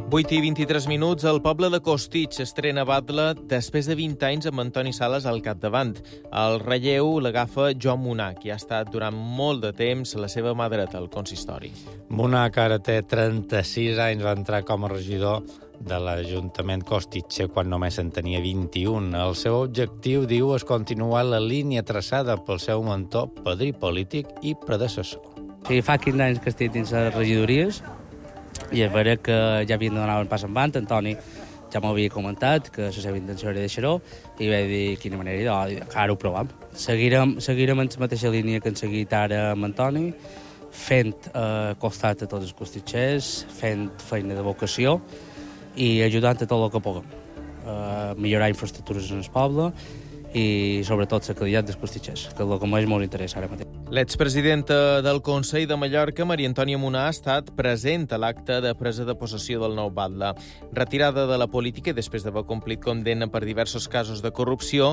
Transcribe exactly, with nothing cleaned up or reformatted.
vuit i vint-i-tres minuts, el poble de Costitx estrena Batlle després de vint anys amb Antoni Sales al capdavant. El relleu l'agafa Joan Munar, qui ha estat durant molt de temps la seva mà dreta al consistori. Munar, que ara té trenta-sis anys, va entrar com a regidor de l'Ajuntament Costitxer quan només en tenia vint-i-un. El seu objectiu, diu, és continuar la línia traçada pel seu mentor, padrí polític i predecessor. Sí, fa quinze anys que estic dins les regidories i és vera que ja havien de donar un pas endavant. Antoni ja m'havia comentat que la seva intenció era deixar-ho i vaig dir quina manera, i que ara ho provem. Seguirem, seguirem en la mateixa línia que hem seguit ara amb Antoni, fent eh, costat a tots els costitxers, fent feina de vocació i ajudant a tot el que puguem. Eh, millorar infraestructures en el poble i sobretot la qualitat dels costitxers, que és el que més molt interessa ara mateix. L'expresidenta del Consell de Mallorca, Maria Antònia Munar, ha estat present a l'acte de presa de possessió del nou Batlle. Retirada de la política i després d'haver complit condemna per diversos casos de corrupció,